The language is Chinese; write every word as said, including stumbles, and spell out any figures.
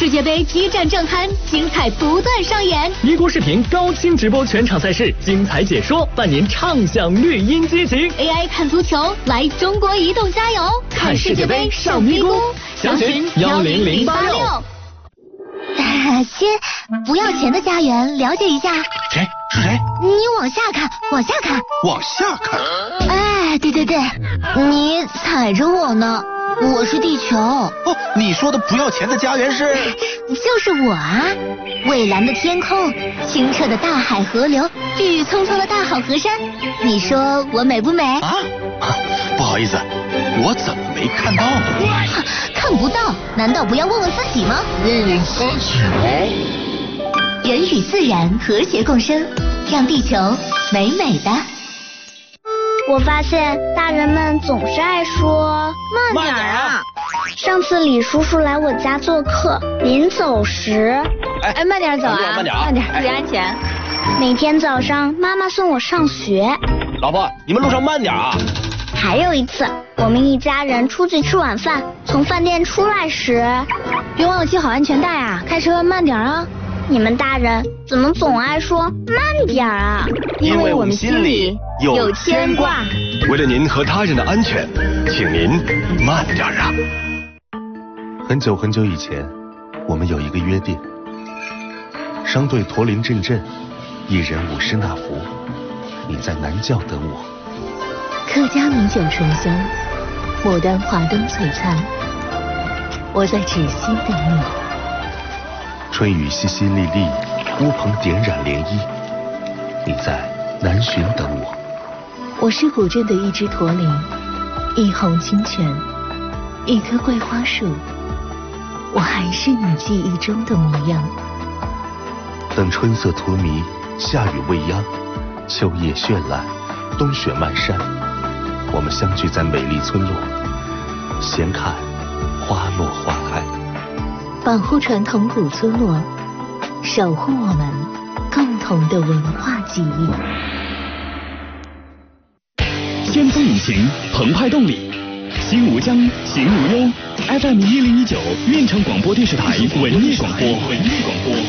界杯激战正酣，精彩不断上演。 咪咕视频高清直播全场赛事，精彩解说，伴您畅享绿茵激情。 A I 看足球，来中国移动加油！ 看世界杯上咪咕，详询幺零零八六。 先不要钱的家园了解一下。 谁？是谁？ 你往下看，往下看， 往下看。 哎，对对对，你踩着我呢。我是地球。哦， 你说的不要钱的家园是？ 就是我啊！蔚蓝的天空，清澈的大海河流，郁郁葱葱的大好河山，你说我美不美？ 啊？不好意思，我怎么没看到呢？ 看不到？难道不要问问自己吗？ 问问自己吗？ 人与自然和谐共生，让地球美美的。 我发现大人们总是爱说慢点啊！ 上次李叔叔来我家做客，临走时， 哎，慢点走啊， 慢点啊， 慢点，注意安全。 每天早上妈妈送我上学。 老婆，你们路上慢点啊！ 还有一次，我们一家人出去吃晚饭，从饭店出来时， 别忘了系好安全带啊！开车慢点啊！ 你们大人怎么总爱说慢点啊？ 因为我们心里有牵挂。 为了您和他人的安全，请您慢点啊！ 很久很久以前，我们有一个约定：商队驼铃阵阵，一人五十纳福。你在南教等我。 客家米酒醇香，牡丹华灯璀璨。我在芷溪等你。 春雨淅淅沥沥，乌篷点染涟漪。你在南浔等我。 我是古镇的一只驼铃，一泓清泉，一棵桂花树。我还是你记忆中的模样。 等春色荼蘼，夏雨未央，秋叶绚烂，冬雪漫山。我们相聚在美丽村落，闲看花落花开。 保护传统古村落，守护我们共同的文化记忆。 先锋引擎，澎湃动力，心无疆，行无忧。F M 一零一九，运城广播电视台文艺广播，文艺广播。